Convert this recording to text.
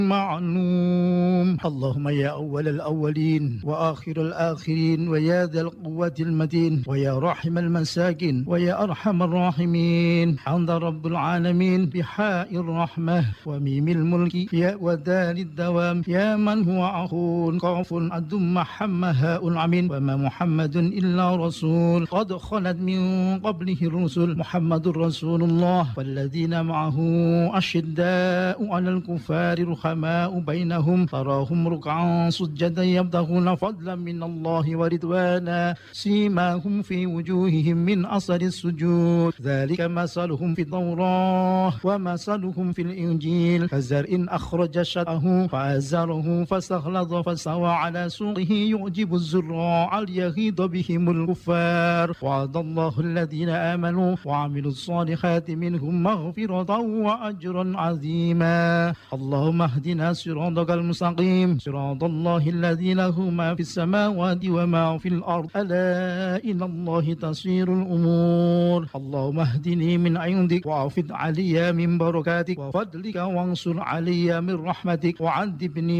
معلوم. اللهم يا أول الأولين وآخر الآخرين ويا ذا القوة المتين ويا راحم المساكين ويا أرحم الراحمين، حمد رب العالمين بحاء الرحمة وميم الملك يا ودال الدوام، يا من هو أخو قاف أدم محمد هاء العمين، وما محمد إلا رسول قد خلت من قبله الرسل، محمد رسول الله والذين معه أشداء على الكفار رحماء بينهم، تراهم ركعا سجدا يبتغون فضلا من الله ورضوانا، سيماهم في وجوههم من أثر السجود، ذلك مثلهم في التوراة ومثلهم في الإنجيل، كزرع أخرج شطأه فأزره فاستغلظ فاستوى على سوقه يعجب الزراع ليغيظ بهم الكفار، وعد الله الذين آمنوا وعملوا الصالحات منهم مغفرة وأجرا عظيما. اللهم اهدنا صراطك المستقيم، صراط الله الذي له ما في السماوات وما في الأرض، ألا إلى الله تصير الأمور. اللهم اهدني من عندك وأفض علي من بركاتك وفضلك وانصر علي من رحمتك وعذبني